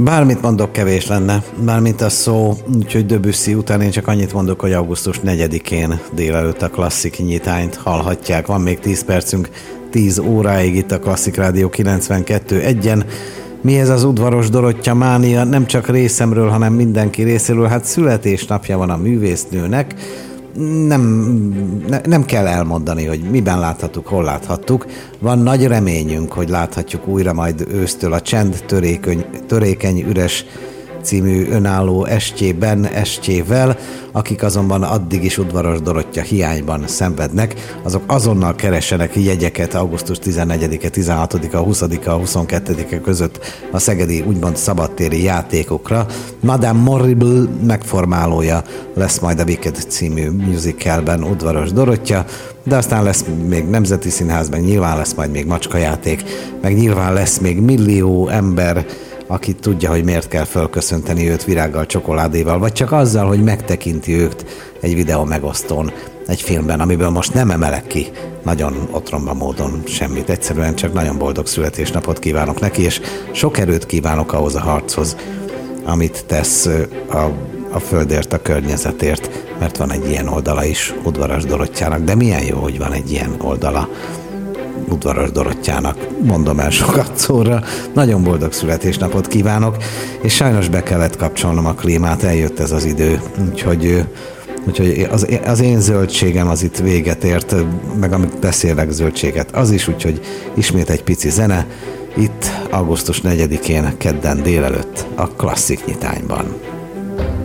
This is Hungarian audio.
Bármit mondok, kevés lenne, mármint a szó, úgyhogy Debussy után én csak annyit mondok, hogy augusztus 4-én délelőtt a klasszik nyitányt hallhatják. Van még 10 percünk, 10 óráig itt a Klasszik Rádió 92.1-en. Mi ez az udvaros Dorottya mánia? Nem csak részemről, hanem mindenki részéről. Hát születésnapja van a művésznőnek. Nem kell elmondani, hogy miben láthattuk, hol láthattuk. Van nagy reményünk, hogy láthatjuk újra majd ősztől a Csend törékeny üres című önálló estjével, akik azonban addig is udvaros Dorottya hiányban szenvednek, azok azonnal keresenek jegyeket augusztus 14-e, 16-a, 20-a, 22-e között a szegedi úgymond szabadtéri játékokra. Madame Morrible megformálója lesz majd a Wicked című musicalben udvaros Dorottya, de aztán lesz még Nemzeti Színház, meg nyilván lesz majd még macskajáték, meg nyilván lesz még millió ember, aki tudja, hogy miért kell fölköszönteni őt virággal, csokoládéval, vagy csak azzal, hogy megtekinti őt egy videó megosztón, egy filmben, amiből most nem emelek ki nagyon otromba módon semmit. Egyszerűen csak nagyon boldog születésnapot kívánok neki, és sok erőt kívánok ahhoz a harchoz, amit tesz a földért, a környezetért, mert van egy ilyen oldala is udvaros Dorottyának, de milyen jó, hogy van egy ilyen oldala udvaros Dorottyának, mondom el sokat szóra. Nagyon boldog születésnapot kívánok, és sajnos be kellett kapcsolnom a klímát, eljött ez az idő, úgyhogy az én zöldségem az itt véget ért, meg amit beszélek zöldséget, az is, úgyhogy ismét egy pici zene, itt augusztus 4-én kedden délelőtt a klasszik nyitányban.